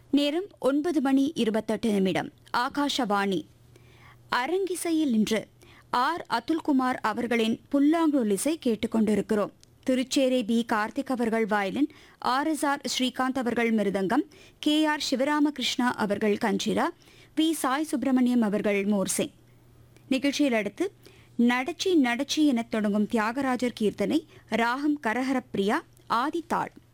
நேரம் 9:28. ஆகாஷவாணி. அரங்கிசையில் இன்று ஆர். அதுல்குமார் அவர்களின் புல்லாங்குழல் இசை கேட்டுக்கொண்டிருக்கிறோம். திருச்சேரை பி. கார்த்திக் அவர்கள் வயலின், ஆர். ஸ்ரீகாந்த் அவர்கள் மிருதங்கம், கே. சிவராமகிருஷ்ணா அவர்கள் கஞ்சிரா, வி. சாய் சுப்பிரமணியம் அவர்கள் மோர்சிங். நிகழ்ச்சியில் அடுத்து நடச்சி நடச்சி எனத் தொடங்கும் தியாகராஜர் கீர்த்தனை, ராகம் கரஹரப்பிரியா, ஆதித்தாள்.